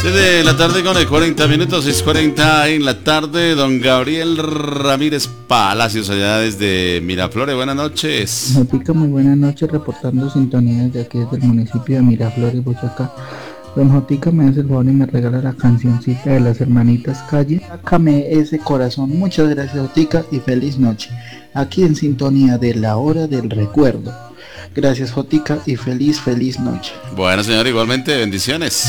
De la tarde con 40 minutos, 6:40 en la tarde. Don Gabriel Ramírez Palacios, allá desde Miraflores, buenas noches. Jotica, muy buenas noches, reportando sintonías de aquí desde el municipio de Miraflores, Boyacá. Don Jotica, me hace el favor y me regala la cancioncita de las hermanitas Calle. Sácame ese corazón. Muchas gracias, Jotica, y feliz noche. Aquí en sintonía de la hora del recuerdo. Gracias, Jotica, y feliz noche. Bueno, señor, igualmente, bendiciones.